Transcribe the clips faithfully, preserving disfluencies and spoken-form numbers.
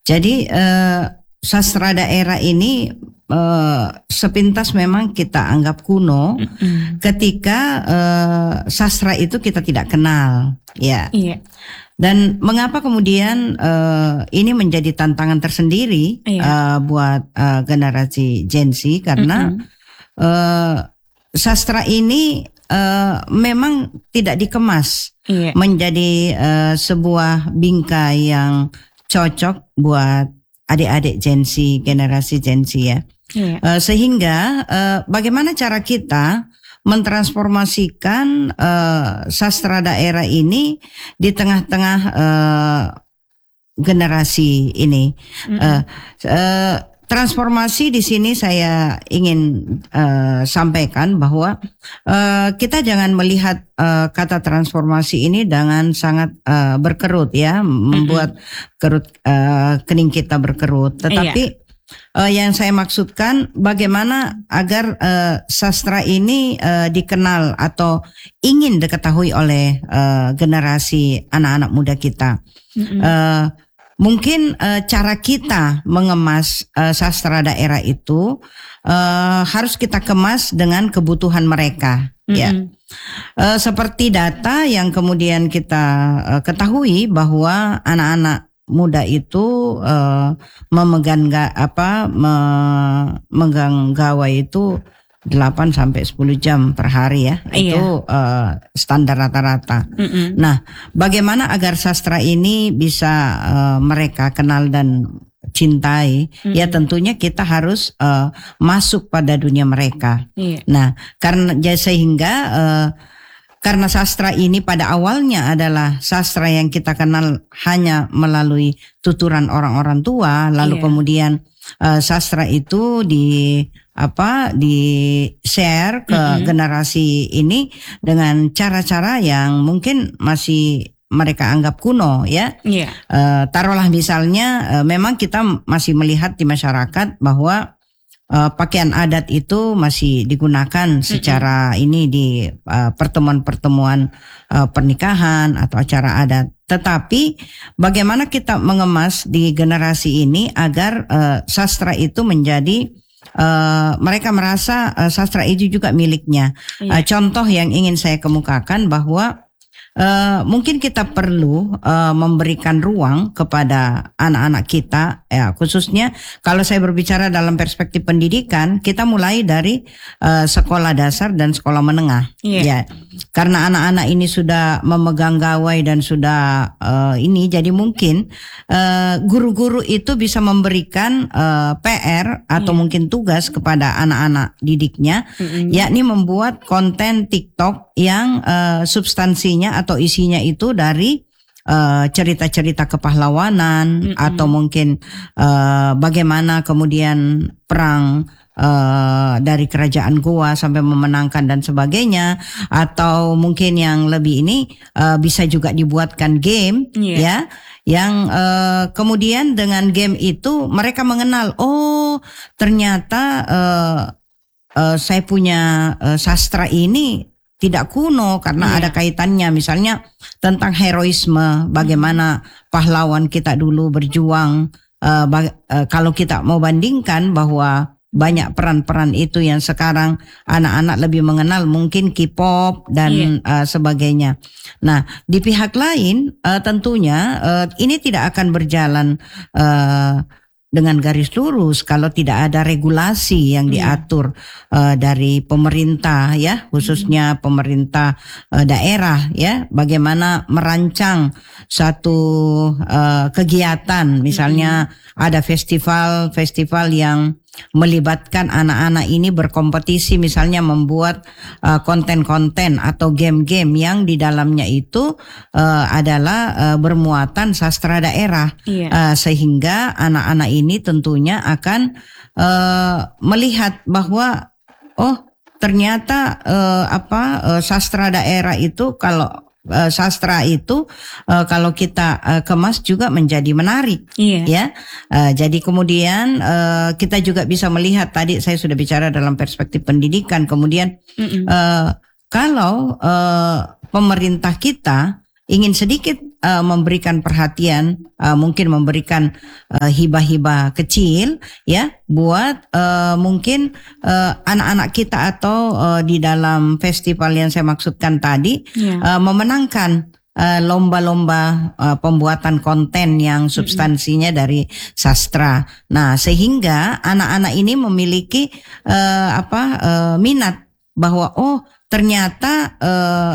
Jadi uh, sastra daerah ini uh, sepintas memang kita anggap kuno mm-hmm. ketika uh, sastra itu kita tidak kenal, ya. Iya. Dan mengapa kemudian uh, ini menjadi tantangan tersendiri iya. uh, buat uh, generasi Gen Z karena mm-hmm. uh, sastra ini uh, memang tidak dikemas iya. menjadi uh, sebuah bingkai yang cocok buat adik-adik Gen Z, generasi Gen Z ya. Iya. Uh, sehingga uh, bagaimana cara kita mentransformasikan uh, sastra daerah ini di tengah-tengah uh, generasi ini. Mm-hmm. Uh, uh, transformasi di sini saya ingin uh, sampaikan bahwa uh, kita jangan melihat uh, kata transformasi ini dengan sangat uh, berkerut ya, membuat mm-hmm. kerut uh, kening kita berkerut. Tetapi iya. Uh, yang saya maksudkan bagaimana agar uh, sastra ini uh, dikenal atau ingin diketahui oleh uh, generasi anak-anak muda kita. Mm-hmm. Uh, mungkin uh, cara kita mengemas uh, sastra daerah itu uh, harus kita kemas dengan kebutuhan mereka. Mm-hmm. Ya, uh, seperti data yang kemudian kita uh, ketahui bahwa anak-anak muda itu uh, memegang ga, apa memegang gawai itu delapan sampai sepuluh jam per hari ya. Iya. Itu uh, standar rata-rata. Mm-mm. Nah, bagaimana agar sastra ini bisa uh, mereka kenal dan cintai? Mm-mm. Ya tentunya kita harus uh, masuk pada dunia mereka. Iya. Nah, karena sehingga uh, Karena sastra ini pada awalnya adalah sastra yang kita kenal hanya melalui tuturan orang-orang tua, lalu yeah. kemudian uh, sastra itu di apa di share ke mm-hmm. generasi ini dengan cara-cara yang mungkin masih mereka anggap kuno ya. Yeah. Uh, taruhlah misalnya uh, memang kita masih melihat di masyarakat bahwa Uh, pakaian adat itu masih digunakan secara mm-hmm. ini di uh, pertemuan-pertemuan uh, pernikahan atau acara adat. Tetapi bagaimana kita mengemas di generasi ini agar uh, sastra itu menjadi uh, mereka merasa uh, sastra itu juga miliknya. Yeah. Uh, contoh yang ingin saya kemukakan bahwa Uh, mungkin kita perlu uh, memberikan ruang kepada anak-anak kita, ya khususnya kalau saya berbicara dalam perspektif pendidikan, kita mulai dari uh, sekolah dasar dan sekolah menengah, yeah. ya, karena anak-anak ini sudah memegang gawai dan sudah uh, ini, jadi mungkin uh, guru-guru itu bisa memberikan uh, P R atau yeah. mungkin tugas kepada anak-anak didiknya, mm-hmm. yakni membuat konten TikTok yang uh, substansinya atau isinya itu dari uh, cerita-cerita kepahlawanan mm-hmm. atau mungkin uh, bagaimana kemudian perang uh, dari kerajaan Goa sampai memenangkan dan sebagainya, atau mungkin yang lebih ini uh, bisa juga dibuatkan game yeah. ya yang uh, kemudian dengan game itu mereka mengenal, oh ternyata uh, uh, saya punya uh, sastra ini tidak kuno karena yeah. ada kaitannya misalnya tentang heroisme, bagaimana pahlawan kita dulu berjuang. Uh, bag, uh, kalau kita mau bandingkan bahwa banyak peran-peran itu yang sekarang anak-anak lebih mengenal mungkin K-pop dan yeah. uh, sebagainya. Nah, di pihak lain uh, tentunya uh, ini tidak akan berjalan uh, dengan garis lurus kalau tidak ada regulasi yang diatur yeah. uh, dari pemerintah ya, khususnya pemerintah uh, daerah ya, bagaimana merancang satu uh, kegiatan, misalnya mm-hmm. ada festival-festival yang melibatkan anak-anak ini berkompetisi, misalnya membuat uh, konten-konten atau game-game yang di dalamnya itu uh, adalah uh, bermuatan sastra daerah, iya. uh, sehingga anak-anak ini tentunya akan uh, melihat bahwa oh ternyata uh, apa uh, sastra daerah itu kalau Uh, sastra itu uh, kalau kita uh, kemas juga menjadi menarik, iya. ya. Uh, jadi kemudian uh, kita juga bisa melihat, tadi saya sudah bicara dalam perspektif pendidikan. Kemudian uh, kalau uh, pemerintah kita ingin sedikit uh, memberikan perhatian, uh, mungkin memberikan uh, hibah-hibah kecil ya buat uh, mungkin uh, anak-anak kita atau uh, di dalam festival yang saya maksudkan tadi yeah. uh, memenangkan Uh, lomba-lomba uh, pembuatan konten yang substansinya mm-hmm. dari sastra. Nah, sehingga anak-anak ini memiliki uh, apa uh, minat bahwa oh ternyata uh,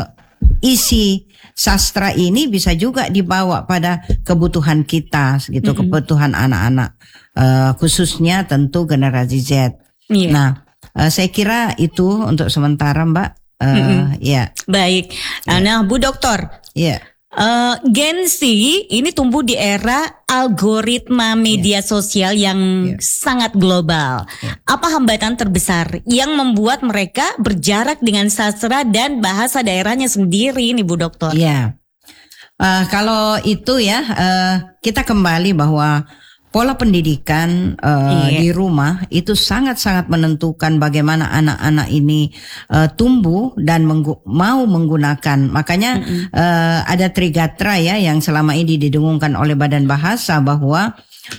isi sastra ini bisa juga dibawa pada kebutuhan kita, gitu, mm-hmm. kebutuhan anak-anak, uh, khususnya tentu generasi Z. Yeah. Nah, uh, saya kira itu untuk sementara, Mbak. Uh, mm-hmm. Ya. Baik. Yeah. Nah, Bu Doktor. Iya. Yeah. Uh, Gen Z ini tumbuh di era algoritma media yeah. sosial yang yeah. sangat global. Yeah. Apa hambatan terbesar yang membuat mereka berjarak dengan sastra dan bahasa daerahnya sendiri ini, Bu Doktor? Iya. Yeah. Uh, kalau itu ya uh, kita kembali bahwa pola pendidikan uh, iya. di rumah itu sangat-sangat menentukan bagaimana anak-anak ini uh, tumbuh dan menggu- mau menggunakan. Makanya mm-hmm. uh, ada Trigatra ya yang selama ini didengungkan oleh Badan Bahasa bahwa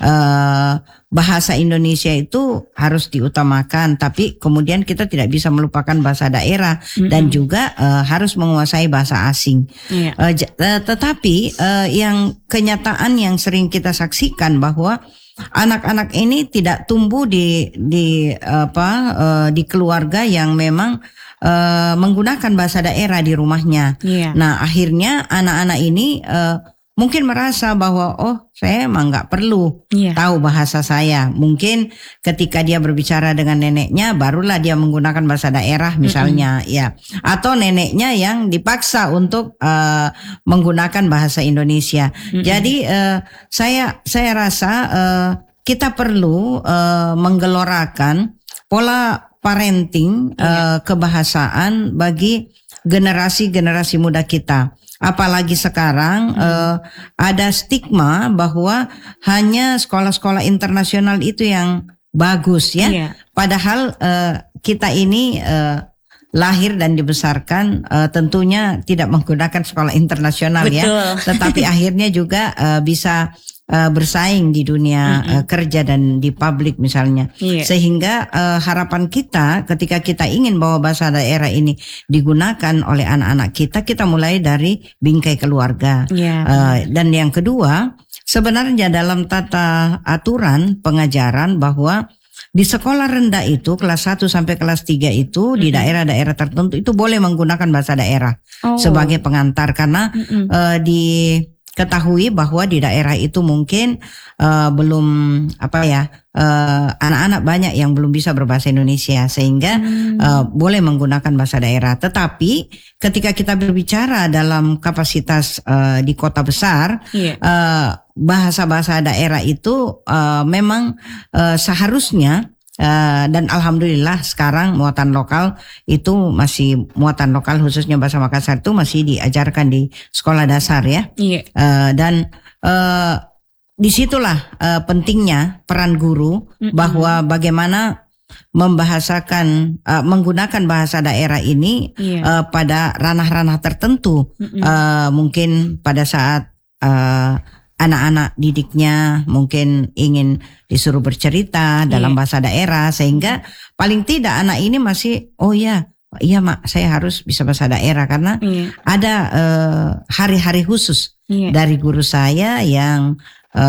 uh, bahasa Indonesia itu harus diutamakan, tapi kemudian kita tidak bisa melupakan bahasa daerah mm-hmm. dan juga uh, harus menguasai bahasa asing. Yeah. Uh, j- uh, tetapi uh, yang kenyataan yang sering kita saksikan bahwa anak-anak ini tidak tumbuh di di apa uh, di keluarga yang memang uh, menggunakan bahasa daerah di rumahnya. Yeah. Nah, akhirnya anak-anak ini uh, mungkin merasa bahwa oh saya emang nggak perlu yeah. tahu bahasa saya. Mungkin ketika dia berbicara dengan neneknya barulah dia menggunakan bahasa daerah misalnya mm-hmm. ya. Atau neneknya yang dipaksa untuk uh, menggunakan bahasa Indonesia. Mm-hmm. Jadi uh, saya saya rasa uh, kita perlu uh, menggelorakan pola parenting yeah. uh, kebahasaan bagi generasi-generasi muda kita. Apalagi sekarang hmm. uh, ada stigma bahwa hanya sekolah-sekolah internasional itu yang bagus ya. Yeah. Padahal uh, kita ini uh, lahir dan dibesarkan uh, tentunya tidak menggunakan sekolah internasional. Betul. Ya. Tetapi akhirnya juga uh, bisa uh, bersaing di dunia mm-hmm. uh, kerja dan di publik misalnya. Yeah. Sehingga uh, harapan kita ketika kita ingin bahwa bahasa daerah ini digunakan oleh anak-anak kita, kita mulai dari bingkai keluarga. Yeah. Uh, dan yang kedua, sebenarnya dalam tata aturan pengajaran bahwa di sekolah rendah itu kelas satu sampai kelas tiga itu mm-hmm. di daerah-daerah tertentu itu boleh menggunakan bahasa daerah oh. sebagai pengantar karena mm-hmm. uh, diketahui bahwa di daerah itu mungkin uh, belum apa ya uh, anak-anak banyak yang belum bisa berbahasa Indonesia sehingga mm. uh, boleh menggunakan bahasa daerah. Tetapi ketika kita berbicara dalam kapasitas uh, di kota besar yeah. uh, bahasa-bahasa daerah itu uh, memang uh, seharusnya uh, dan alhamdulillah sekarang muatan lokal itu masih muatan lokal khususnya bahasa Makassar itu masih diajarkan di sekolah dasar ya. Yeah. Uh, dan uh, disitulah uh, pentingnya peran guru mm-hmm. bahwa bagaimana membahasakan uh, menggunakan bahasa daerah ini yeah. uh, pada ranah-ranah tertentu mm-hmm. uh, mungkin pada saat uh, anak-anak didiknya mungkin ingin disuruh bercerita yeah. dalam bahasa daerah sehingga paling tidak anak ini masih oh ya iya mak saya harus bisa bahasa daerah karena yeah. ada uh, hari-hari khusus yeah. dari guru saya yang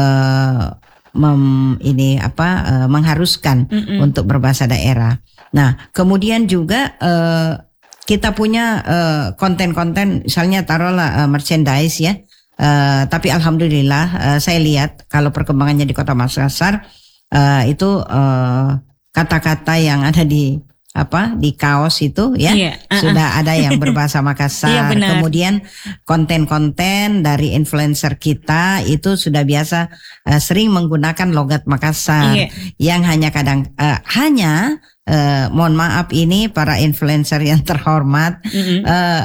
uh, mem, ini apa uh, mengharuskan mm-mm. untuk berbahasa daerah. Nah kemudian juga uh, kita punya uh, konten-konten misalnya taruhlah uh, merchandise ya. Uh, tapi alhamdulillah uh, saya lihat kalau perkembangannya di Kota Makassar uh, itu uh, kata-kata yang ada di apa di kaos itu ya yeah, uh-uh. sudah ada yang berbahasa Makassar. Yeah, kemudian konten-konten dari influencer kita itu sudah biasa uh, sering menggunakan logat Makassar yeah. yang hanya kadang uh, hanya uh, mohon maaf ini para influencer yang terhormat. Mm-hmm. Uh,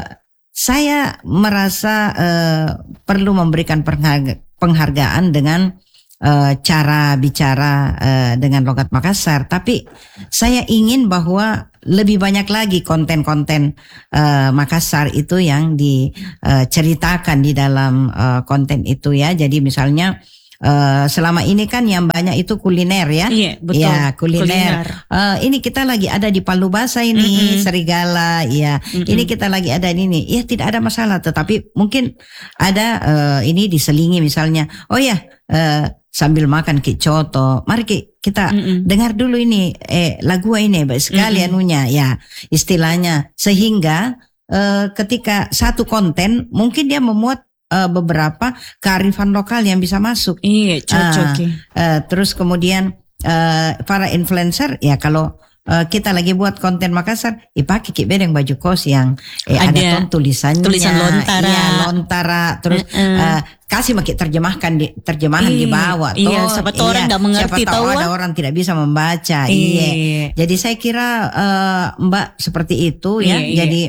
Saya merasa uh, perlu memberikan pengharga- penghargaan dengan uh, cara bicara uh, dengan logat Makassar, tapi saya ingin bahwa lebih banyak lagi konten-konten uh, Makassar itu yang diceritakan uh, di dalam uh, konten itu ya. Jadi misalnya Uh, selama ini kan yang banyak itu kuliner ya, iya, betul. Ya kuliner. kuliner. Uh, ini kita lagi ada di Palu Basa ini, mm-hmm. Serigala, ya. Mm-hmm. Ini kita lagi ada di ini, ya tidak ada masalah. Tetapi mungkin ada uh, ini diselingi misalnya, oh ya uh, sambil makan kicoto, mari kita mm-hmm. dengar dulu ini eh, lagu ini baik sekali mm-hmm. anunya, ya istilahnya, sehingga uh, ketika satu konten mungkin dia memuat Uh, beberapa kearifan lokal yang bisa masuk. Iya, cocok. Uh, uh, terus kemudian uh, para influencer ya kalau uh, kita lagi buat konten Makassar, ya pakai ki bedeng baju kos yang eh, ada, ada tulisannya, tulisan lontara, ya, lontara, terus uh-uh. uh, kasih makin terjemahkan di terjemahan Iyi, di bawah. Iya, toh, siapa tahu orang nggak mengerti, siapa tahu ada orang tidak bisa membaca. Iya. iya. Jadi saya kira uh, Mbak seperti itu ya. Iya, Jadi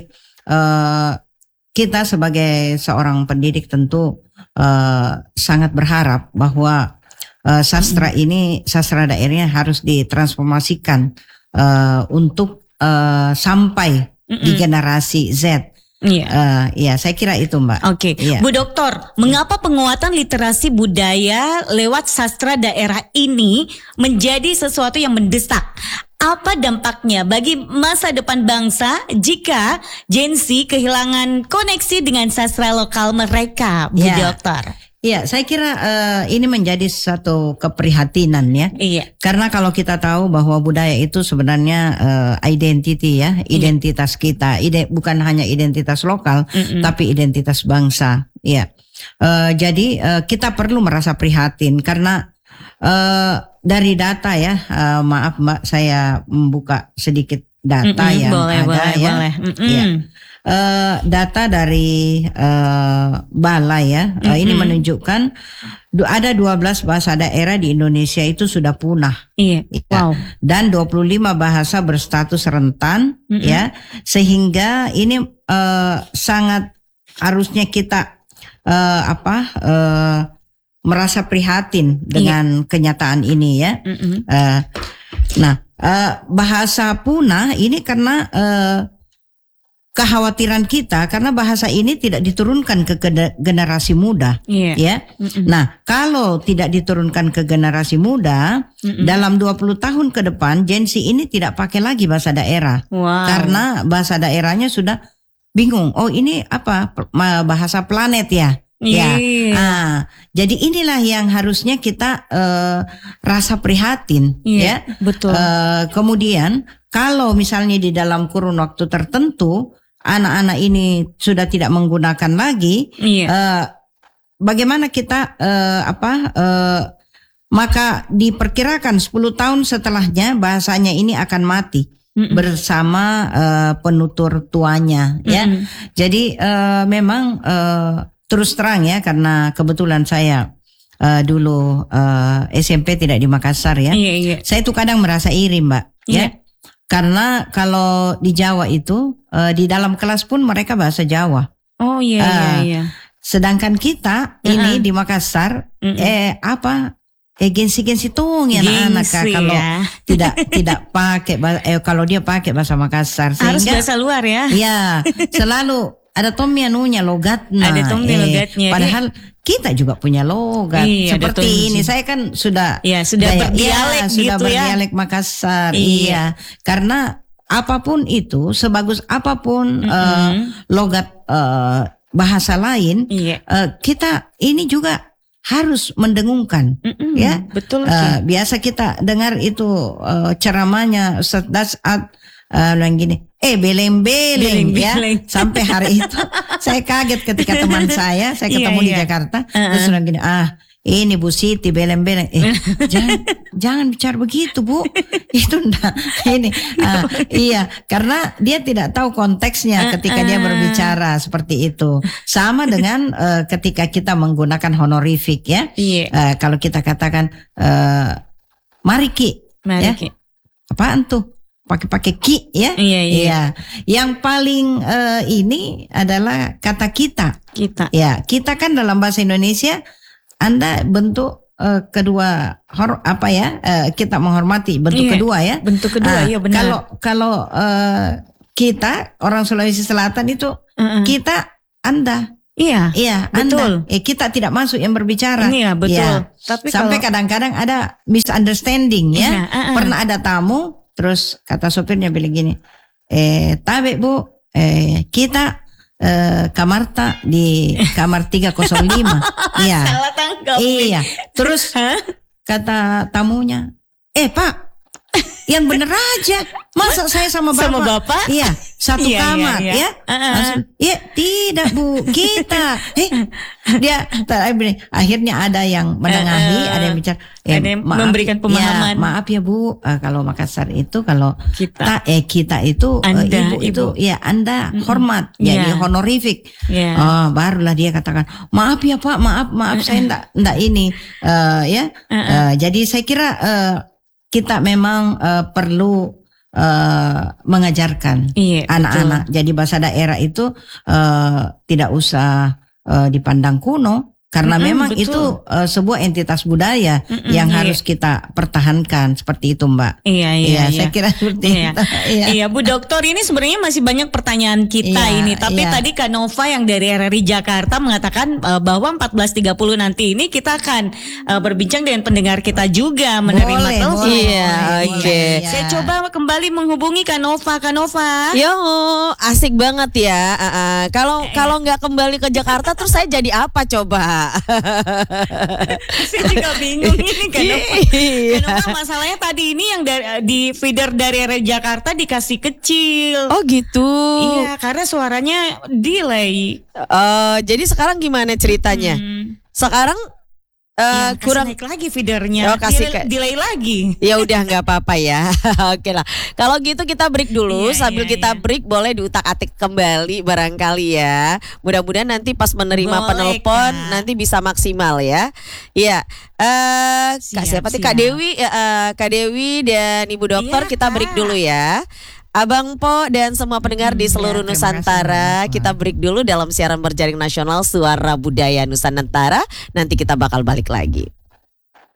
uh, kita sebagai seorang pendidik tentu uh, sangat berharap bahwa uh, sastra ini, sastra daerahnya harus ditransformasikan uh, untuk uh, sampai Mm-mm. di generasi Z. Iya, uh, ya saya kira itu Mbak. Oke, okay. ya. Bu Doktor, mengapa penguatan literasi budaya lewat sastra daerah ini menjadi sesuatu yang mendesak? Apa dampaknya bagi masa depan bangsa jika Gen Z kehilangan koneksi dengan sastra lokal mereka, Bu ya. Dokter? Iya, saya kira uh, ini menjadi satu keprihatinan ya. Iya. Karena kalau kita tahu bahwa budaya itu sebenarnya uh, identity ya, identitas iya. kita, ide, bukan hanya identitas lokal, Mm-mm. tapi identitas bangsa. Iya. Uh, jadi uh, kita perlu merasa prihatin karena uh, dari data ya, uh, maaf Mbak, saya membuka sedikit data Mm-mm, yang boleh, ada boleh, ya. Boleh. Ya. Uh, data dari uh, Balai ya, uh, mm-hmm. ini menunjukkan du- ada dua belas bahasa daerah di Indonesia itu sudah punah. Iya. Ya. Wow. Dan dua puluh lima bahasa berstatus rentan mm-hmm. ya, sehingga ini uh, sangat harusnya kita uh, apa uh, merasa prihatin dengan iya. kenyataan ini ya. Mm-hmm. Uh, nah, uh, bahasa punah ini karena uh, kekhawatiran kita karena bahasa ini tidak diturunkan ke generasi muda, yeah. ya. Mm-mm. Nah, kalau tidak diturunkan ke generasi muda, Mm-mm. dalam dua puluh tahun ke depan Gen Z ini tidak pakai lagi bahasa daerah, wow. karena bahasa daerahnya sudah bingung. Oh, ini apa bahasa planet ya? Yeah. Ya, ah, jadi inilah yang harusnya kita uh, rasa prihatin, yeah, ya. Betul. Uh, kemudian kalau misalnya di dalam kurun waktu tertentu anak-anak ini sudah tidak menggunakan lagi, yeah. uh, bagaimana kita uh, apa? Uh, maka diperkirakan sepuluh tahun setelahnya bahasanya ini akan mati. Mm-mm. bersama uh, penutur tuanya, ya. Mm-mm. Jadi uh, memang uh, terus terang ya, karena kebetulan saya uh, dulu uh, S M P tidak di Makassar ya. Iya, iya. Saya tuh kadang merasa iri Mbak, iya. ya. Karena kalau di Jawa itu uh, di dalam kelas pun mereka bahasa Jawa. Oh iya uh, iya iya. Sedangkan kita uh-huh. ini di Makassar uh-uh. eh apa? Eh gengsi-gengsi tuh ya anak-anak kalau ya. tidak tidak pakai eh kalau dia pakai bahasa Makassar sehingga harus bahasa luar ya. Ya, selalu ada tommy anunya logatnya. Ada tommy eh, logatnya. Padahal kita juga punya logat iya, seperti ini. Saya kan sudah ya, sudah daya, berdialek ya, gitu sudah berdialek ya. Makassar. Iya. iya. Karena apapun itu, sebagus apapun mm-hmm. uh, logat uh, bahasa lain, iya. uh, kita ini juga harus mendengungkan, Mm-mm, ya. Betul. Uh, biasa kita dengar itu uh, ceramahnya Ustaz saat uh, yang gini, eh beleng-beleng ya. Sampai hari itu saya kaget ketika teman saya, saya ketemu iya, di iya. Jakarta, uh-uh. terus orang gini, ah ini Bu Siti beleng-beleng, eh jangan jangan bicara begitu Bu, itu enggak ini, uh, iya karena dia tidak tahu konteksnya ketika uh-uh. dia berbicara seperti itu. Sama dengan uh, ketika kita menggunakan honorific ya, yeah. uh, kalau kita katakan uh, mari Ki, mari ya? Ki, apaan tuh? Pakai-pakai ki ya, iya, iya. iya. Yang paling uh, ini adalah kata kita, kita, ya kita kan dalam bahasa Indonesia. Anda bentuk uh, kedua hor, apa ya uh, kita menghormati bentuk Iya, kedua ya. bentuk kedua, Ah, iya benar. Kalau kalau uh, kita orang Sulawesi Selatan itu Mm-mm. kita Anda. Iya. Iya, Betul. Anda. Eh, kita tidak masuk yang berbicara. Iya, betul. Iya. Tapi Sampai kalau- kadang-kadang ada misunderstanding ya. Iya, uh-uh. Pernah ada tamu, terus kata sopirnya bilang gini, eh tabe bu, eh kita eh, kamarta di kamar tiga nol lima. Iya. Salah tangkap. Iya. Terus Hah? kata tamunya, eh pak, yang bener aja. Masa saya sama bapak? Sama bapak? Iya, satu Iya, kamar iya, iya. ya. Uh-uh. Langsung, iya tidak bu, kita. Eh, dia tak- akhirnya ada yang menengahi, Uh-uh. ada yang bicara. Ada yang memberikan pemahaman. Ya, maaf ya bu, eh, kalau Makassar itu kalau Kita. ta, eh kita itu eh, Anda, ibu, itu ibu. ya Anda Mm-mm. hormat, Iya. jadi honorifik. Iya. Oh, barulah dia katakan maaf ya pak, maaf maaf saya ndak ndak ini eh, ya. Uh-uh. Eh, jadi saya kira eh, kita memang eh, perlu eh, mengajarkan Iya, anak-anak. Jadi bahasa daerah itu eh, tidak usah eh, dipandang kuno. Karena Mm-mm, memang betul. itu uh, sebuah entitas budaya Mm-mm, yang iya. harus kita pertahankan seperti itu, Mbak. Iya, iya, iya. saya kira seperti Iya. itu. Iya. Iya, Bu Dokter, ini sebenarnya masih banyak pertanyaan kita Iya, ini. Tapi iya. tadi Kak Nova yang dari R R I Jakarta mengatakan uh, bahwa empat belas tiga puluh nanti ini kita akan uh, berbincang dengan pendengar kita juga menerima Boleh, telepon. boleh, Iya, boleh, oke. boleh, iya. Saya coba kembali menghubungi Kak Nova. Kak Nova. Yo, asik banget ya. Uh, uh, Kalau kalau nggak kembali ke Jakarta, terus saya jadi apa coba? Saya juga bingung ini Kak Nova. Iya. Kak Nova, masalahnya tadi ini yang dari, di feeder dari R R I Jakarta dikasih kecil. Oh gitu. Iya, karena suaranya delay. Eh, jadi sekarang gimana ceritanya? Hmm. Sekarang eh, Ya, kasih kurang. naik lagi feedernya. Oh, kasih delay, ke- delay lagi. Ya udah nggak apa-apa ya. Oke lah. Kalau gitu kita break dulu. Iya, Sambil iya, kita iya. break boleh diutak-atik kembali barangkali ya. Mudah-mudahan nanti pas menerima Boleh, penelpon Kak. nanti bisa maksimal ya. Iya. Eh Kak Siap, siapa sih? siap. Kak Dewi, eh, eh, Kak Dewi dan Ibu Dokter Iya, kita Kak. break dulu ya. Abang Po dan semua pendengar di Hmm, seluruh ya, terima kasih, Nusantara, Mbak. kita break dulu dalam siaran berjaring nasional Suara Budaya Nusantara. Nanti kita bakal balik lagi.